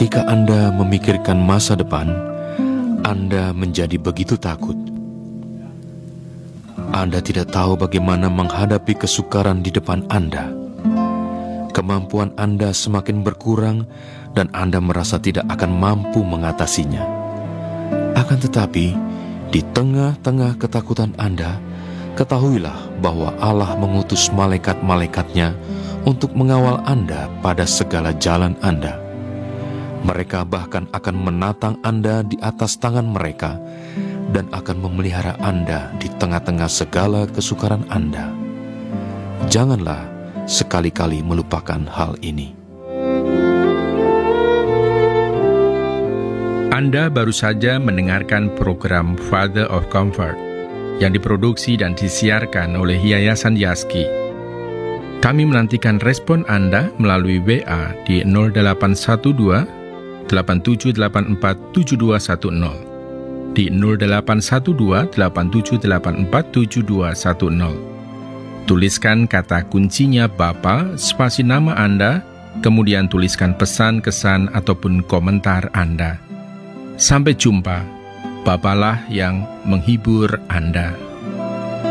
Ketika Anda memikirkan masa depan, Anda menjadi begitu takut. Anda tidak tahu bagaimana menghadapi kesukaran di depan Anda. Kemampuan Anda semakin berkurang dan Anda merasa tidak akan mampu mengatasinya. Akan tetapi, di tengah-tengah ketakutan Anda, ketahuilah bahwa Allah mengutus malaikat-malaikatnya untuk mengawal Anda pada segala jalan Anda. Mereka bahkan akan menatang Anda di atas tangan mereka dan akan memelihara Anda di tengah-tengah segala kesukaran Anda. Janganlah sekali-kali melupakan hal ini. Anda baru saja mendengarkan program Father of Comfort yang diproduksi dan disiarkan oleh Yayasan Yaski. Kami menantikan respon Anda melalui WA di 0812 8784 7210, di 0812 8784 7210. Tuliskan kata kuncinya Bapa, spasi nama Anda, kemudian tuliskan pesan, kesan, ataupun komentar Anda. Sampai jumpa, Bapalah yang menghibur Anda.